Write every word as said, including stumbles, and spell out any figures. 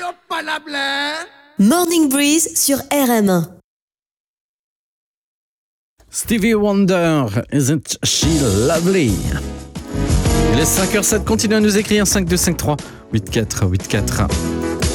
Morning Breeze sur R M un. Stevie Wonder, Isn't She Lovely? Il est cinq heures zéro sept, continuez à nous écrire cinq deux cinq trois huit quatre huit quatre.